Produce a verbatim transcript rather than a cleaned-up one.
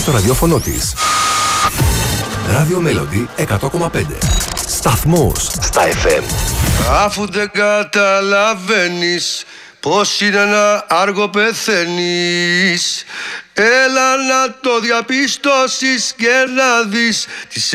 Στο ραδιόφωνο της. Ράδιο Melody εκατό κόμμα πέντε. Σταθμός στα εφ εμ. Αφού δεν καταλαβαίνεις πως είναι να άργο πεθαίνεις, έλα να το διαπιστώσεις και να δεις τις